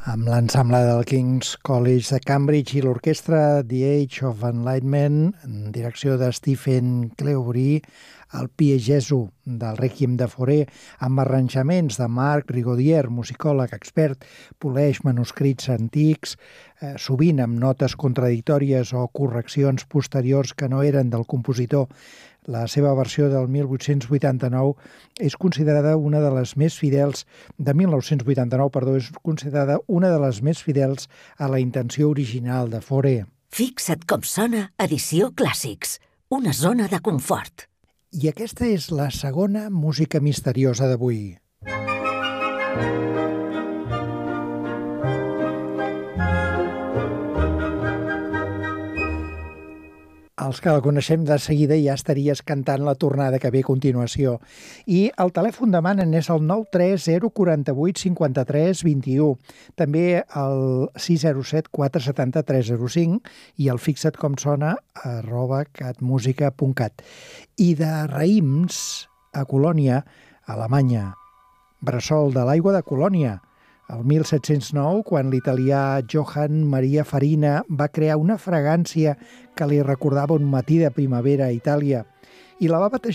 amb l'ensemble del King's College de Cambridge i l'orquestra The Age of Enlightenment, en direcció de Stephen Cleobury, el Pie Jesu del Requiem de Fauré, amb arranjaments de Marc Rigaudier, musicòleg expert, poleix manuscrits antics, sovint amb notes contradictòries o correccions posteriors que no eren del compositor. La seva versió del 1889 és considerada una de les més fidels, de 1989, perdó, és considerada una de les més fidels a la intenció original de Fauré. Fixa't com sona Edició Clàssics, una zona de confort. I aquesta és la segona música misteriosa d'avui. Els que la coneixem de seguida ja estaries cantant la tornada que ve a continuació. I el telèfon demanen és el 930485321, també el 607-470-305 i el fixa't com sona @catmusica.cat. I de raïms a Colònia, Alemanya. Bressol de l'aigua de Colònia. El 1709, quan l'italià Johann Maria Farina va crear una fragància que li recordava un matí de primavera a Itàlia i la va batejar